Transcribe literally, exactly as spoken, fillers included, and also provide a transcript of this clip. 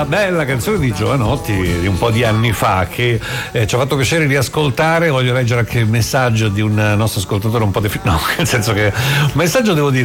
questa bella canzone di Giovanotti di un po' di anni fa che eh, ci ha fatto piacere riascoltare. Voglio leggere anche il messaggio di un nostro ascoltatore un po' defi- no, nel senso che un messaggio devo dire